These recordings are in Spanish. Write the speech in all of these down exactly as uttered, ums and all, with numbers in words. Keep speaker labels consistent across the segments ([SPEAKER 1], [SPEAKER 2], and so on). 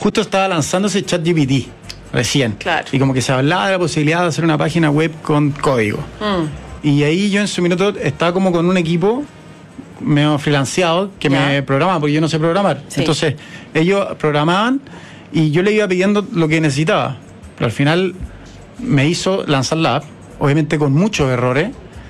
[SPEAKER 1] justo estaba lanzándose ChatGPT, recién.
[SPEAKER 2] Claro.
[SPEAKER 1] Y como que se hablaba de la posibilidad de hacer una página web con código. Mm. Y ahí yo en su minuto estaba como con un equipo medio freelanceado que ya. me programaba, porque yo no sé programar. Sí. Entonces, ellos programaban y yo le iba pidiendo lo que necesitaba. Pero al final me hizo lanzar la app, obviamente con muchos errores.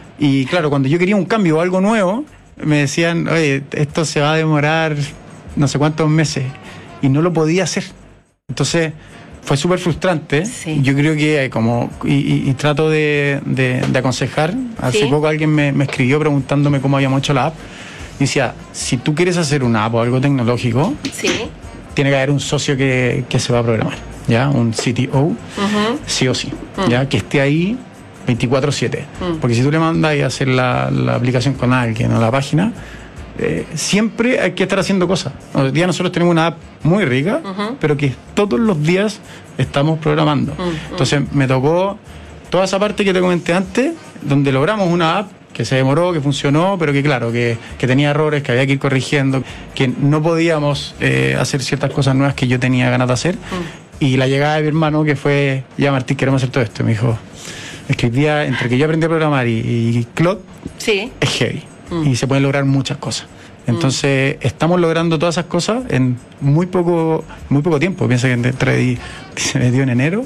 [SPEAKER 1] Y claro, cuando yo quería un cambio o algo nuevo, me decían, oye, esto se va a demorar no sé cuántos meses. Y no lo podía hacer. Entonces, fue súper frustrante. Sí. Yo creo que como... Y, y, y trato de, de, de aconsejar. Hace ¿Sí? poco alguien me, me escribió preguntándome cómo habíamos hecho la app. Y decía, si tú quieres hacer una app o algo tecnológico, ¿Sí? tiene que haber un socio que, que se va a programar, ¿ya? Un C T O, uh-huh. sí o sí, uh-huh. ¿ya? Que esté ahí veinticuatro siete. Uh-huh. Porque si tú le mandas a hacer la, la aplicación con alguien o la página, eh, siempre hay que estar haciendo cosas. Hoy día nosotros tenemos una app muy rica, uh-huh. pero que todos los días estamos programando. Uh-huh. Entonces me tocó toda esa parte que te comenté antes, donde logramos una app que se demoró, que funcionó, pero que claro, que, que tenía errores, que había que ir corrigiendo, que no podíamos eh, hacer ciertas cosas nuevas que yo tenía ganas de hacer. Mm. Y la llegada de mi hermano, que fue, ya Martín, queremos hacer todo esto, me dijo, escribía, entre que yo aprendí a programar y, y Claude, sí. es heavy. Mm. Y se pueden lograr muchas cosas. Entonces, mm. estamos logrando todas esas cosas en muy poco, muy poco tiempo. Piensa que entre, se metió en enero,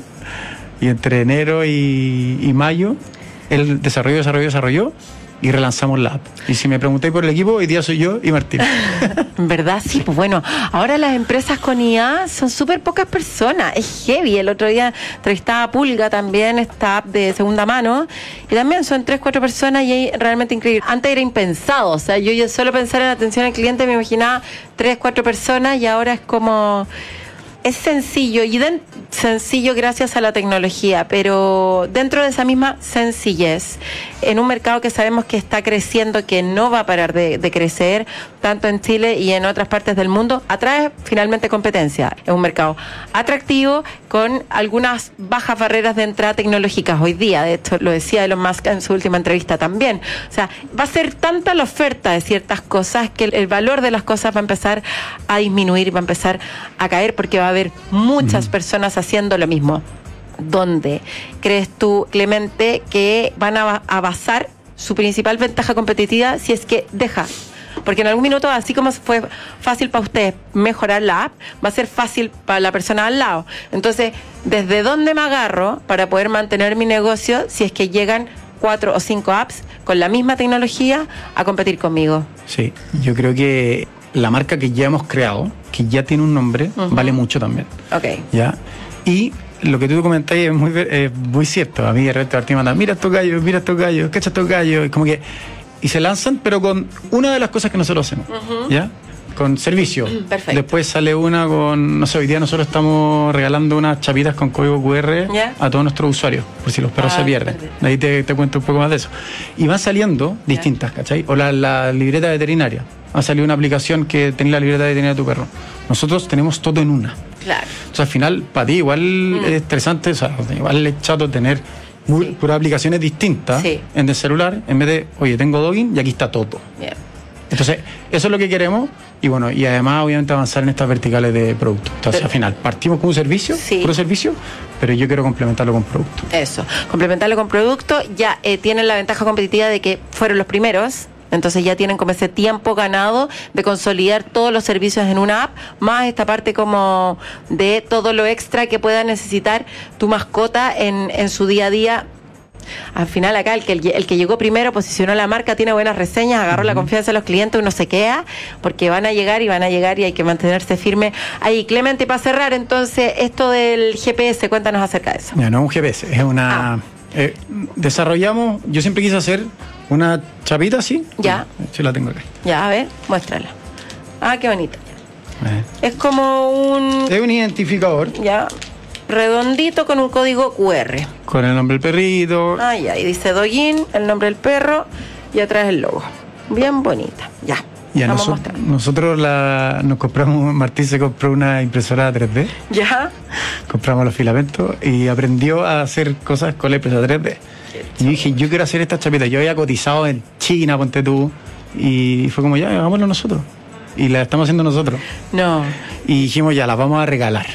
[SPEAKER 1] y entre enero y, y mayo, él desarrolló, desarrolló, desarrolló y relanzamos la app. Y si me preguntáis por el equipo, hoy día soy yo y Martín.
[SPEAKER 2] ¿Verdad? Sí, pues bueno, ahora las empresas con I A son súper pocas personas, es heavy. El otro día entrevistaba a Pulga también, esta app de segunda mano, y también son tres, cuatro personas y es realmente increíble. Antes era impensado, o sea, yo, yo solo pensar en atención al cliente me imaginaba tres, cuatro personas y ahora es como... Es sencillo, y den, sencillo gracias a la tecnología, pero dentro de esa misma sencillez, en un mercado que sabemos que está creciendo, que no va a parar de, de crecer, tanto en Chile y en otras partes del mundo, atrae finalmente competencia. Es un mercado atractivo, con algunas bajas barreras de entrada tecnológicas hoy día. De hecho, lo decía Elon Musk en su última entrevista también. O sea, va a ser tanta la oferta de ciertas cosas que el, el valor de las cosas va a empezar a disminuir, va a empezar a caer, porque va a haber muchas personas haciendo lo mismo. ¿Dónde crees tú, Clemente, que van a, a basar su principal ventaja competitiva si es que deja? Porque en algún minuto, así como fue fácil para ustedes mejorar la app, va a ser fácil para la persona al lado. Entonces, ¿desde dónde me agarro para poder mantener mi negocio si es que llegan cuatro o cinco apps con la misma tecnología a competir conmigo?
[SPEAKER 1] Sí, yo creo que la marca que ya hemos creado, que ya tiene un nombre, uh-huh. vale mucho también.
[SPEAKER 2] Ok.
[SPEAKER 1] ¿Ya? Y lo que tú comentas es muy, eh, muy cierto. A mí de repente Martín manda, mira estos gallos, mira estos gallos, cacha estos gallos. Y como que... Y se lanzan, pero con una de las cosas que nosotros hacemos, uh-huh. ¿ya? Con servicio.
[SPEAKER 2] Perfecto.
[SPEAKER 1] Después sale una con, no sé, hoy día nosotros estamos regalando unas chapitas con código cu erre ¿Ya? a todos nuestros usuarios, por si los perros ah, se pierden. Perfecto. Ahí te, te cuento un poco más de eso. Y van saliendo distintas, ¿cachai? O la, la libreta veterinaria. Va a salir una aplicación que tenga la libreta veterinaria de tu perro. Nosotros tenemos todo en una.
[SPEAKER 2] Claro.
[SPEAKER 1] Entonces al final, para ti igual mm. es estresante, o sea, igual es chato tener... Muy, sí. puras aplicaciones distintas sí. en el celular, en vez de, oye, tengo login y aquí está todo.
[SPEAKER 2] Yeah.
[SPEAKER 1] Entonces, eso es lo que queremos, y bueno, y además obviamente avanzar en estas verticales de producto. Entonces, pero, al final, partimos con un servicio,
[SPEAKER 2] sí.
[SPEAKER 1] puro servicio, pero yo quiero complementarlo con producto.
[SPEAKER 2] Eso, complementarlo con producto, ya eh, tienen la ventaja competitiva de que fueron los primeros. Entonces ya tienen como ese tiempo ganado de consolidar todos los servicios en una app, más esta parte como de todo lo extra que pueda necesitar tu mascota en, en su día a día. Al final acá el que, el que llegó primero posicionó la marca, tiene buenas reseñas, agarró uh-huh. la confianza de los clientes, uno se queda, porque van a llegar y van a llegar y hay que mantenerse firme. Ahí, Clemente, para cerrar, entonces, esto del G P S, cuéntanos acerca de eso.
[SPEAKER 1] Ya, no es un G P S, es una... Ah. Eh, desarrollamos, yo siempre quise hacer una chapita así.
[SPEAKER 2] Ya.
[SPEAKER 1] Sí, la tengo acá.
[SPEAKER 2] Ya, a ver, muéstrala. Ah, qué bonita. Eh. Es como un...
[SPEAKER 1] Es un identificador.
[SPEAKER 2] Ya. Redondito con un código cu erre.
[SPEAKER 1] Con el nombre del perrito.
[SPEAKER 2] Ah, ya. Y dice Doggin, el nombre del perro y atrás el logo. Bien bonita. Ya.
[SPEAKER 1] Ya, noso- nosotros la, nos compramos, Martín se compró una impresora tres D.
[SPEAKER 2] Ya.
[SPEAKER 1] Compramos los filamentos y aprendió a hacer cosas con la impresora tres D. Y yo dije, yo quiero hacer estas chapitas. Yo había cotizado en China, ponte tú, y fue como, ya, hagámoslo nosotros. Y la estamos haciendo nosotros.
[SPEAKER 2] No.
[SPEAKER 1] Y dijimos, ya, las vamos a regalar.